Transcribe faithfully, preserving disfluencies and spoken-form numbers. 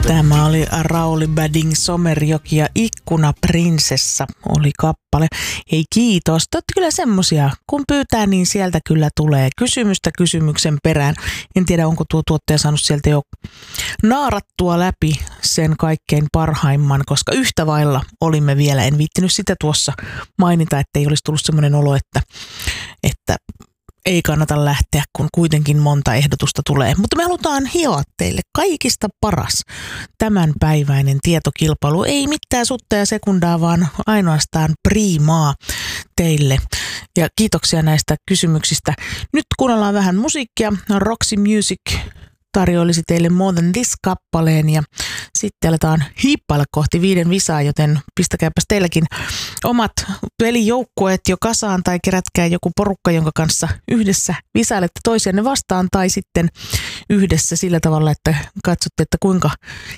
Tämä oli Rauli Bading, Somerjoki ja Ikkunaprinsessa oli kappale. Hei kiitos, te olette kyllä semmosia, kun pyytää niin sieltä kyllä tulee kysymystä kysymyksen perään. En tiedä onko tuo tuottaja saanut sieltä jo naarattua läpi sen kaikkein parhaimman, koska yhtä vailla olimme vielä. En viittinyt sitä tuossa mainita, ettei olisi tullut semmoinen olo, että, että ei kannata lähteä, kun kuitenkin monta ehdotusta tulee. Mutta me halutaan hioa teille kaikista paras tämänpäiväinen tietokilpailu. Ei mitään sutta ja sekundaa, vaan ainoastaan priimaa teille. Ja kiitoksia näistä kysymyksistä. Nyt kuunnellaan vähän musiikkia. Roxy Music tarjoilisi teille More Than This-kappaleen ja sitten aletaan hiippailla kohti viiden visaa, joten pistäkääpäs teilläkin omat pelijoukkueet jo kasaan tai kerätkää joku porukka, jonka kanssa yhdessä visailette toisianne vastaan tai sitten yhdessä sillä tavalla, että katsotte, että kuinka